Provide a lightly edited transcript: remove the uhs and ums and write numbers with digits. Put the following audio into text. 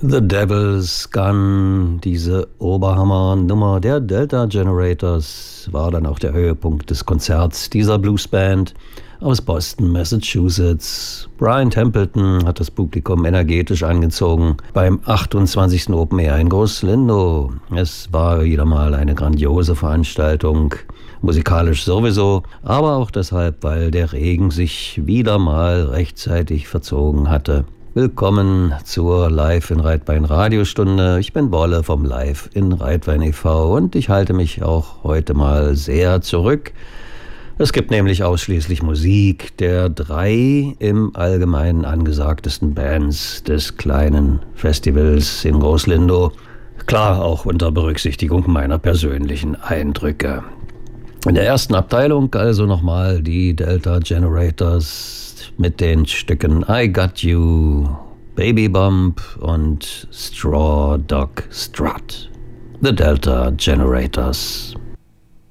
The Devil's Gun, diese Oberhammer-Nummer der Delta Generators, war dann auch der Höhepunkt des Konzerts dieser Bluesband aus Boston, Massachusetts. Brian Templeton hat das Publikum energetisch angezogen beim 28. Open Air in Groß-Lindow. Es war wieder mal eine grandiose Veranstaltung, musikalisch sowieso, aber auch deshalb, weil der Regen sich wieder mal rechtzeitig verzogen hatte. Willkommen zur Live in Reitwein Radiostunde. Ich bin Bolle vom Live in Reitwein e.V. und ich halte mich auch heute mal sehr zurück. Es gibt nämlich ausschließlich Musik der 3 im Allgemeinen angesagtesten Bands des kleinen Festivals in Groß-Lindow. Klar, auch unter Berücksichtigung meiner persönlichen Eindrücke. In der ersten Abteilung also nochmal die Delta Generators mit den Stücken I Got You, Baby Bump und Straw Dog Strut. The Delta Generators.